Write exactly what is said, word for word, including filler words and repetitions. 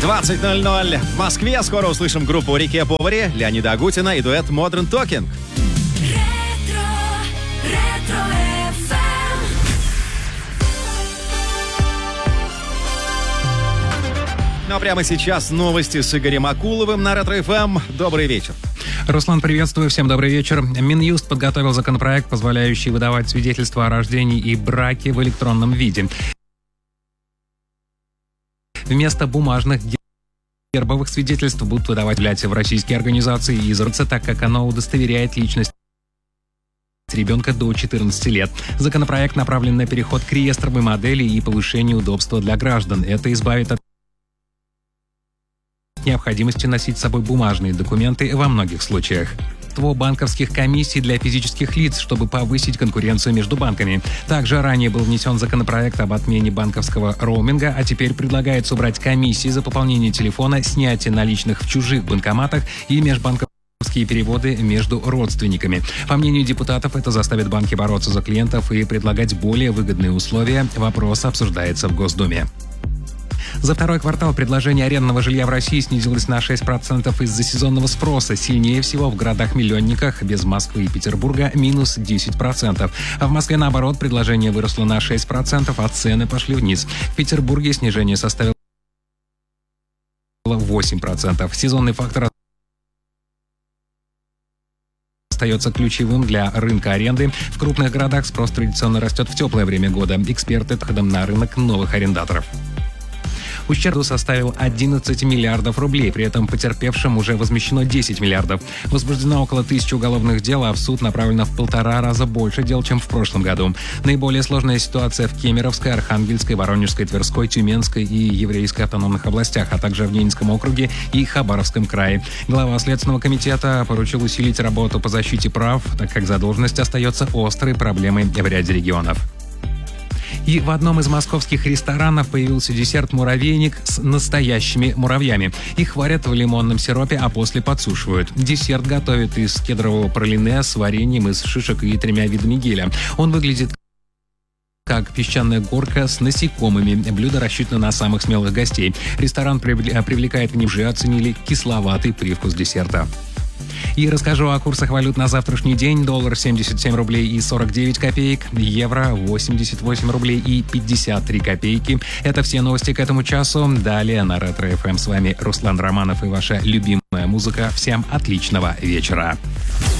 двадцать ноль ноль в Москве. Скоро услышим группу Рики Повари, Леонида Агутина и дуэт Modern Talking. Ну а прямо сейчас новости с Игорем Акуловым на Ретро-эф эм. Добрый вечер. Руслан, приветствую. Всем добрый вечер. Минюст подготовил законопроект, позволяющий выдавать свидетельства о рождении и браке в электронном виде. Вместо бумажных гербовых свидетельств будут выдавать в российские организации из РЦ, так как оно удостоверяет личность ребенка до четырнадцати лет. Законопроект направлен на переход к реестровой модели и повышение удобства для граждан. Это избавит от необходимости носить с собой бумажные документы во многих случаях. Банковских комиссий для физических лиц, чтобы повысить конкуренцию между банками. Также ранее был внесен законопроект об отмене банковского роуминга, а теперь предлагается убрать комиссии за пополнение телефона, снятие наличных в чужих банкоматах и межбанковские переводы между родственниками. По мнению депутатов, это заставит банки бороться за клиентов и предлагать более выгодные условия. Вопрос обсуждается в Госдуме. За второй квартал предложение арендного жилья в России снизилось на шесть процентов из-за сезонного спроса. Сильнее всего в городах-миллионниках, без Москвы и Петербурга, минус десять процентов. А в Москве, наоборот, предложение выросло на шесть процентов, а цены пошли вниз. В Петербурге снижение составило восемь процентов. Сезонный фактор остается ключевым для рынка аренды. В крупных городах спрос традиционно растет в теплое время года. Эксперты выходом на рынок новых арендаторов. Ущерб составил одиннадцать миллиардов рублей, при этом потерпевшим уже возмещено десять миллиардов. Возбуждено около тысячи уголовных дел, а в суд направлено в полтора раза больше дел, чем в прошлом году. Наиболее сложная ситуация в Кемеровской, Архангельской, Воронежской, Тверской, Тюменской и Еврейской автономных областях, а также в Ненецком округе и Хабаровском крае. Глава Следственного комитета поручил усилить работу по защите прав, так как задолженность остается острой проблемой в ряде регионов. И в одном из московских ресторанов появился десерт-муравейник с настоящими муравьями. Их варят в лимонном сиропе, а после подсушивают. Десерт готовят из кедрового пралине с вареньем из шишек и тремя видами геля. Он выглядит как песчаная горка с насекомыми. Блюдо рассчитано на самых смелых гостей. Ресторан привлекает внимание, оценили кисловатый привкус десерта. И расскажу о курсах валют на завтрашний день. Доллар семьдесят семь рублей и сорок девять копеек, евро восемьдесят восемь рублей и пятьдесят три копейки. Это все новости к этому часу. Далее на Ретро-эф эм с вами Руслан Романов и ваша любимая музыка. Всем отличного вечера.